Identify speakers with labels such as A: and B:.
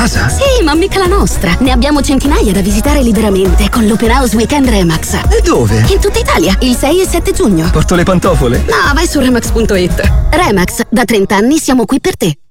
A: casa?
B: Sì, ma mica la nostra. Ne abbiamo centinaia da visitare liberamente con l'Open House Weekend Remax.
A: E dove?
B: In tutta Italia, il 6 e 7 giugno.
A: Porto le pantofole?
B: No, vai su Remax.it. Remax, da 30 anni siamo qui per te.